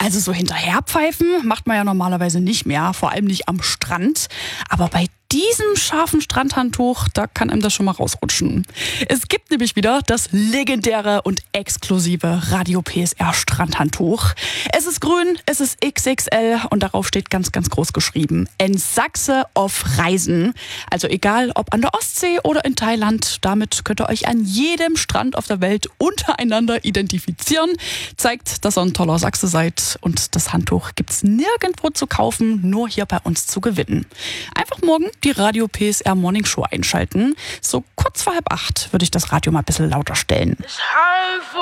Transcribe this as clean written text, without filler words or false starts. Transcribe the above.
Also so hinterherpfeifen macht man ja normalerweise nicht mehr, vor allem nicht am Strand. Aber bei diesem scharfen Strandhandtuch, da kann einem das schon mal rausrutschen. Es gibt nämlich wieder das legendäre und exklusive Radio PSR Strandhandtuch. Es ist grün, es ist XXL und darauf steht ganz, ganz groß geschrieben: En Sachse auf Reisen. Also egal, ob an der Ostsee oder in Thailand, damit könnt ihr euch an jedem Strand auf der Welt untereinander identifizieren. Zeigt, dass ihr ein toller Sachse seid, und das Handtuch gibt's nirgendwo zu kaufen, nur hier bei uns zu gewinnen. Einfach morgen die Radio PSR Morning Show einschalten. So kurz vor 7:30 würde ich das Radio mal ein bisschen lauter stellen.